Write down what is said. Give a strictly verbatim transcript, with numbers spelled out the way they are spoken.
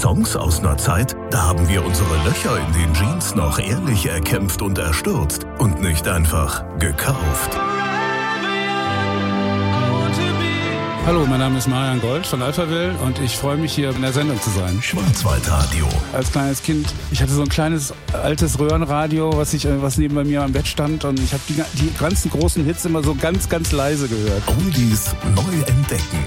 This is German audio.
Songs aus einer Zeit, da haben wir unsere Löcher in den Jeans noch ehrlich erkämpft und erstürzt und nicht einfach gekauft. Hallo, mein Name ist Marian Gold von Alphaville und ich freue mich, hier in der Sendung zu sein. Schwarzwaldradio. Als kleines Kind, ich hatte so ein kleines altes Röhrenradio, was, ich, was neben bei mir am Bett stand, und ich habe die, die ganzen großen Hits immer so ganz, ganz leise gehört. Oldies neu entdecken.